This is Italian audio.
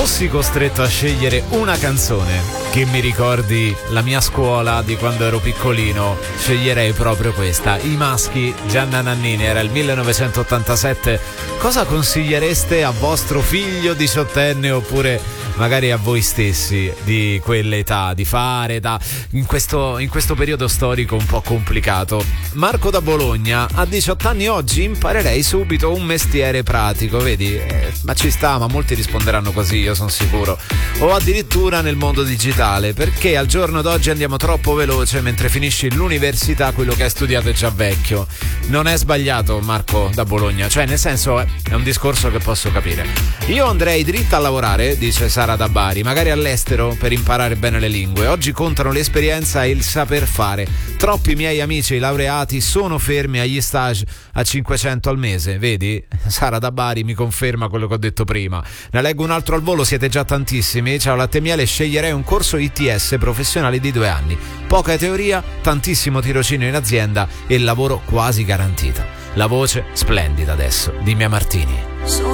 fossi costretto a scegliere una canzone che mi ricordi la mia scuola di quando ero piccolino, sceglierei proprio questa. I Maschi, Gianna Nannini, era il 1987. Cosa consigliereste a vostro figlio 18enne oppure magari a voi stessi di quell'età di fare in questo periodo storico un po' complicato? Marco da Bologna: a 18 anni oggi imparerei subito un mestiere pratico, vedi? Ma ci sta, ma molti risponderanno così, io sono sicuro. O addirittura nel mondo digitale, perché al giorno d'oggi andiamo troppo veloce, mentre finisci l'università quello che hai studiato è già vecchio. Non è sbagliato, Marco da Bologna, cioè nel senso è un discorso che posso capire. Io andrei dritta a lavorare, dice Sara da Bari, magari all'estero per imparare bene le lingue. Oggi contano l'esperienza e il saper fare. Troppi miei amici laureati sono fermi agli stage a 500 al mese, vedi? Sara da Bari mi conferma quello che ho detto prima. Ne leggo un altro al volo, siete già tantissimi. Ciao Latte Miele, sceglierei un corso ITS professionale di 2 anni. Poca teoria, tantissimo tirocinio in azienda e lavoro quasi garantito. La voce splendida adesso di Mia Martini.